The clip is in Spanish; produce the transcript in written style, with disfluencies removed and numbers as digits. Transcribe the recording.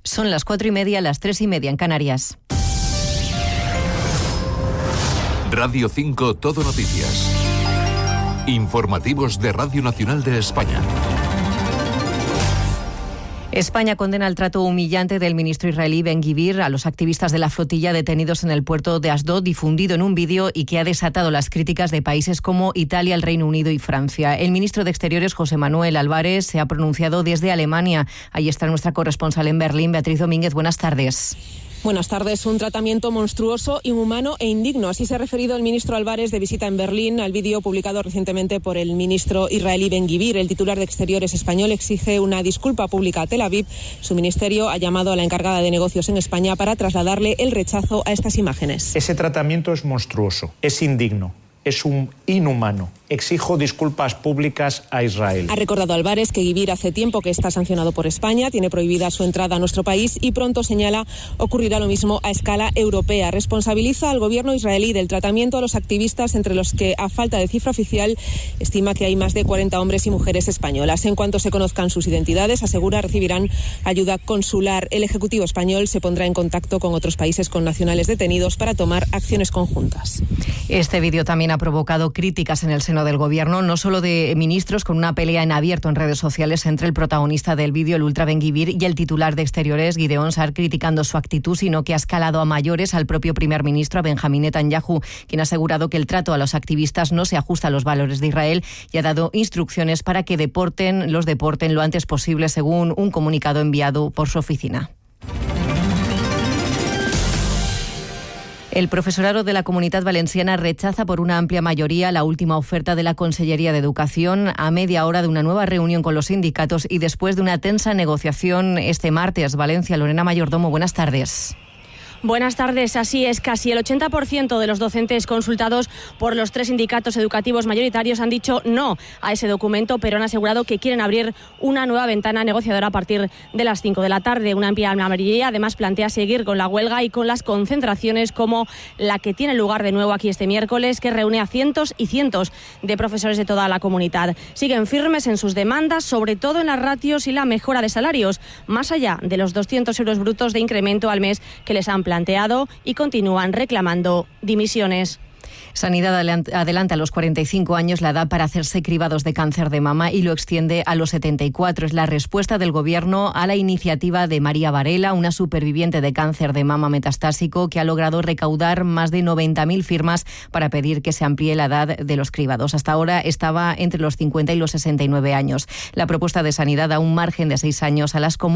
Son las 4:30, las 3:30 en Canarias. Radio 5 Todo Noticias. Informativos de Radio Nacional de España. España condena el trato humillante del ministro israelí Ben-Gvir a los activistas de la flotilla detenidos en el puerto de Asdod, difundido en un vídeo y que ha desatado las críticas de países como Italia, el Reino Unido y Francia. El ministro de Exteriores, José Manuel Álvarez, se ha pronunciado desde Alemania. Ahí está nuestra corresponsal en Berlín, Beatriz Domínguez. Buenas tardes. Buenas tardes. Un tratamiento monstruoso, inhumano e indigno. Así se ha referido el ministro Álvarez de visita en Berlín al vídeo publicado recientemente por el ministro israelí Ben-Gvir. El titular de Exteriores español exige una disculpa pública a Tel Aviv. Su ministerio ha llamado a la encargada de negocios en España para trasladarle el rechazo a estas imágenes. Ese tratamiento es monstruoso, es indigno, es un inhumano. Exijo disculpas públicas a Israel. Ha recordado Álvarez que Gvir hace tiempo que está sancionado por España, tiene prohibida su entrada a nuestro país y pronto, señala, ocurrirá lo mismo a escala europea. Responsabiliza al gobierno israelí del tratamiento a los activistas, entre los que, a falta de cifra oficial, estima que hay más de 40 hombres y mujeres españolas. En cuanto se conozcan sus identidades, asegura, recibirán ayuda consular. El Ejecutivo español se pondrá en contacto con otros países con nacionales detenidos para tomar acciones conjuntas. Este vídeo también ha provocado críticas en el seno del Gobierno, no solo de ministros, con una pelea en abierto en redes sociales entre el protagonista del vídeo, el ultra Ben-Gvir, y el titular de Exteriores, Gideon Sa'ar, criticando su actitud, sino que ha escalado a mayores al propio primer ministro, a Benjamín Netanyahu, quien ha asegurado que el trato a los activistas no se ajusta a los valores de Israel y ha dado instrucciones para que los deporten lo antes posible, según un comunicado enviado por su oficina. El profesorado de la Comunitat Valenciana rechaza por una amplia mayoría la última oferta de la Consellería de Educación a media hora de una nueva reunión con los sindicatos y después de una tensa negociación este martes. Valencia, Lorena Mayordomo, buenas tardes. Buenas tardes. Así es, casi el 80% de los docentes consultados por los 3 sindicatos educativos mayoritarios han dicho no a ese documento, pero han asegurado que quieren abrir una nueva ventana negociadora a partir de las 5 de la tarde. Una amplia mayoría además plantea seguir con la huelga y con las concentraciones como la que tiene lugar de nuevo aquí este miércoles, que reúne a cientos y cientos de profesores de toda la comunidad. Siguen firmes en sus demandas, sobre todo en las ratios y la mejora de salarios, más allá de los 200 euros brutos de incremento al mes que les han planteado, y continúan reclamando dimisiones. Sanidad adelanta a los 45 años la edad para hacerse cribados de cáncer de mama y lo extiende a los 74. Es la respuesta del Gobierno a la iniciativa de María Varela, una superviviente de cáncer de mama metastásico que ha logrado recaudar más de 90.000 firmas para pedir que se amplíe la edad de los cribados. Hasta ahora estaba entre los 50 y los 69 años. La propuesta de Sanidad da un margen de 6 años a las comunidades